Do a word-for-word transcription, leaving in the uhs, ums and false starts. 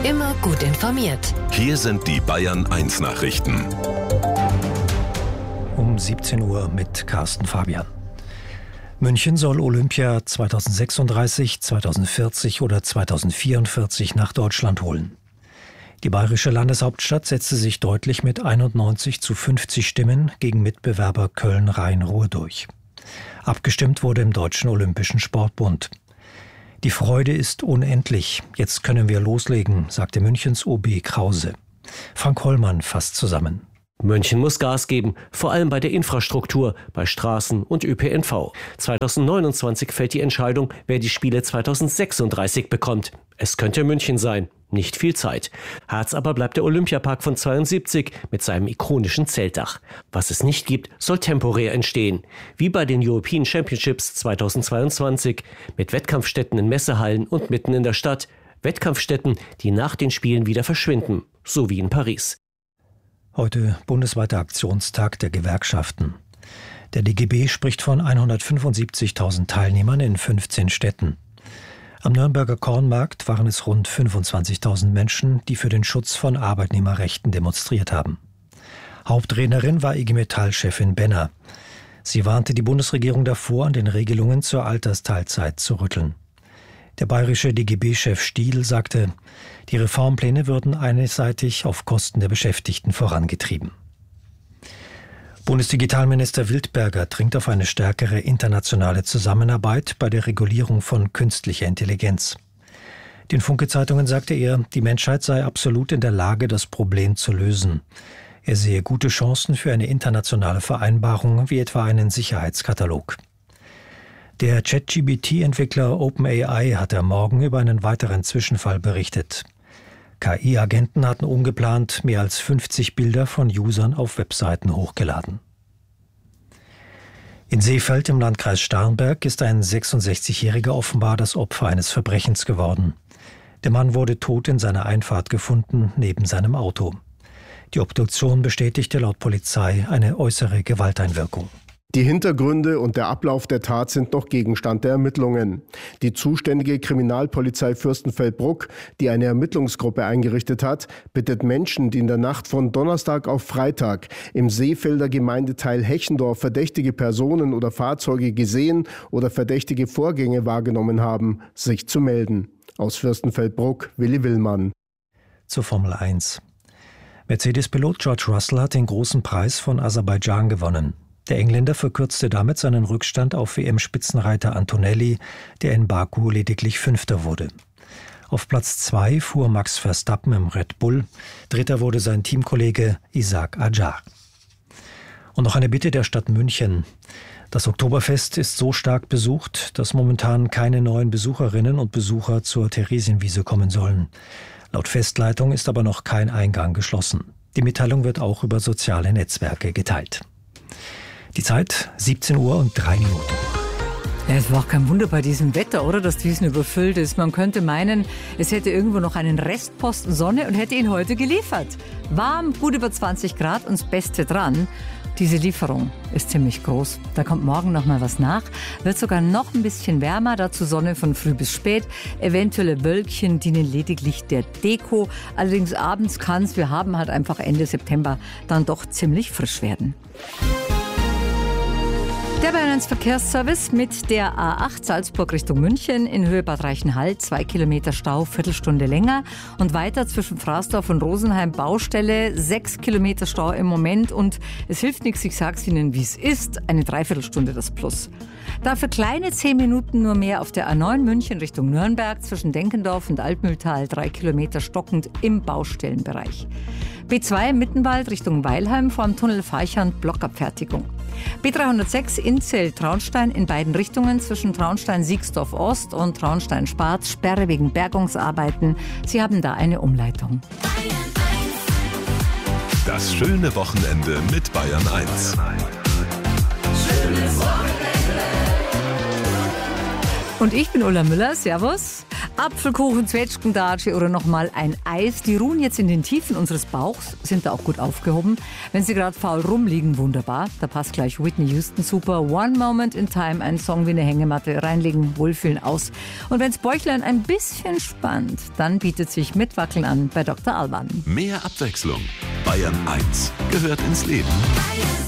Immer gut informiert. Hier sind die Bayern eins Nachrichten. Um siebzehn Uhr mit Carsten Fabian. München soll Olympia zweitausendsechsunddreißig, zweitausendvierzig oder zweitausendvierundvierzig nach Deutschland holen. Die bayerische Landeshauptstadt setzte sich deutlich mit einundneunzig zu fünfzig Stimmen gegen Mitbewerber Köln-Rhein-Ruhr durch. Abgestimmt wurde im Deutschen Olympischen Sportbund. Die Freude ist unendlich. Jetzt können wir loslegen, sagte Münchens O B Krause. Frank Hollmann fasst zusammen. München muss Gas geben, vor allem bei der Infrastruktur, bei Straßen und Ö P N V. zweitausendneunundzwanzig fällt die Entscheidung, wer die Spiele zweitausendsechsunddreißig bekommt. Es könnte München sein. Nicht viel Zeit. Herz aber bleibt der Olympiapark von zweiundsiebzig mit seinem ikonischen Zeltdach. Was es nicht gibt, soll temporär entstehen. Wie bei den European Championships zweitausendzweiundzwanzig mit Wettkampfstätten in Messehallen und mitten in der Stadt. Wettkampfstätten, die nach den Spielen wieder verschwinden, so wie in Paris. Heute bundesweiter Aktionstag der Gewerkschaften. Der D G B spricht von hundertfünfundsiebzigtausend Teilnehmern in fünfzehn Städten. Am Nürnberger Kornmarkt waren es rund fünfundzwanzigtausend Menschen, die für den Schutz von Arbeitnehmerrechten demonstriert haben. Hauptrednerin war I G Metall-Chefin Benner. Sie warnte die Bundesregierung davor, an den Regelungen zur Altersteilzeit zu rütteln. Der bayerische D G B-Chef Stiel sagte, die Reformpläne würden einseitig auf Kosten der Beschäftigten vorangetrieben. Bundesdigitalminister Wildberger dringt auf eine stärkere internationale Zusammenarbeit bei der Regulierung von künstlicher Intelligenz. Den Funke-Zeitungen sagte er, die Menschheit sei absolut in der Lage, das Problem zu lösen. Er sehe gute Chancen für eine internationale Vereinbarung, wie etwa einen Sicherheitskatalog. Der ChatGPT T-Entwickler OpenAI hat am Morgen über einen weiteren Zwischenfall berichtet. K I-Agenten hatten ungeplant mehr als fünfzig Bilder von Usern auf Webseiten hochgeladen. In Seefeld im Landkreis Starnberg ist ein sechsundsechzigjähriger offenbar das Opfer eines Verbrechens geworden. Der Mann wurde tot in seiner Einfahrt gefunden, neben seinem Auto. Die Obduktion bestätigte laut Polizei eine äußere Gewalteinwirkung. Die Hintergründe und der Ablauf der Tat sind noch Gegenstand der Ermittlungen. Die zuständige Kriminalpolizei Fürstenfeldbruck, die eine Ermittlungsgruppe eingerichtet hat, bittet Menschen, die in der Nacht von Donnerstag auf Freitag im Seefelder Gemeindeteil Hechendorf verdächtige Personen oder Fahrzeuge gesehen oder verdächtige Vorgänge wahrgenommen haben, sich zu melden. Aus Fürstenfeldbruck, Willi Willmann. Zur Formel eins. Mercedes-Pilot George Russell hat den großen Preis von Aserbaidschan gewonnen. Der Engländer verkürzte damit seinen Rückstand auf W M-Spitzenreiter Antonelli, der in Baku lediglich Fünfter wurde. Auf Platz zwei fuhr Max Verstappen im Red Bull, Dritter wurde sein Teamkollege Isaac Adjar. Und noch eine Bitte der Stadt München. Das Oktoberfest ist so stark besucht, dass momentan keine neuen Besucherinnen und Besucher zur Theresienwiese kommen sollen. Laut Festleitung ist aber noch kein Eingang geschlossen. Die Mitteilung wird auch über soziale Netzwerke geteilt. Die Zeit siebzehn Uhr und drei Minuten. Ja, es war auch kein Wunder bei diesem Wetter, oder, dass die Wiesn überfüllt ist. Man könnte meinen, es hätte irgendwo noch einen Restposten Sonne und hätte ihn heute geliefert. Warm, gut über zwanzig Grad und das Beste dran. Diese Lieferung ist ziemlich groß. Da kommt morgen noch mal was nach. Wird sogar noch ein bisschen wärmer. Dazu Sonne von früh bis spät. Eventuelle Wölkchen dienen lediglich der Deko. Allerdings abends kann es, wir haben halt einfach Ende September, dann doch ziemlich frisch werden. Der Bayern eins Verkehrsservice mit der A acht Salzburg Richtung München in Höhe Bad Reichenhall, zwei Kilometer Stau, Viertelstunde länger und weiter zwischen Fraßdorf und Rosenheim Baustelle, sechs Kilometer Stau im Moment und es hilft nichts, ich sag's Ihnen, wie es ist, eine Dreiviertelstunde das Plus. Dafür kleine zehn Minuten nur mehr auf der A neun München Richtung Nürnberg zwischen Denkendorf und Altmühltal, drei Kilometer stockend im Baustellenbereich. B zwei Mittenwald Richtung Weilheim vor dem Tunnel Feichand, Blockabfertigung. B dreihundertsechs Inzell-Traunstein in beiden Richtungen zwischen Traunstein-Siegsdorf-Ost und Traunstein-Sparz, Sperre wegen Bergungsarbeiten. Sie haben da eine Umleitung. Das schöne Wochenende mit Bayern eins. Und ich bin Ulla Müller, servus. Apfelkuchen, Zwetschgendatsche oder nochmal ein Eis, die ruhen jetzt in den Tiefen unseres Bauchs, sind da auch gut aufgehoben. Wenn sie gerade faul rumliegen, wunderbar. Da passt gleich Whitney Houston super. One Moment in Time, ein Song wie eine Hängematte. Reinlegen, wohlfühlen, aus. Und wenn's Bäuchlein ein bisschen spannt, dann bietet sich Mitwackeln an bei Doktor Alban. Mehr Abwechslung. Bayern eins gehört ins Leben.